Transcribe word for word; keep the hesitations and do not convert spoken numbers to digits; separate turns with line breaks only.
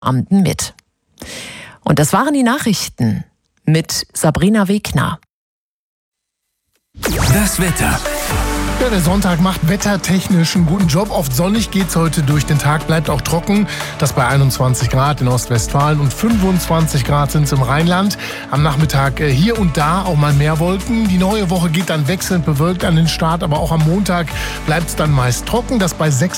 Abenden mit. Und das waren die Nachrichten mit Sabrina Wegner.
Das Wetter.
Ja, der Sonntag macht wettertechnisch einen guten Job. Oft sonnig geht's heute durch den Tag, bleibt auch trocken. Das bei einundzwanzig Grad in Ostwestfalen und fünfundzwanzig Grad sind es im Rheinland. Am Nachmittag hier und da auch mal mehr Wolken. Die neue Woche geht dann wechselnd bewölkt an den Start, aber auch am Montag bleibt es dann meist trocken. Das bei sechs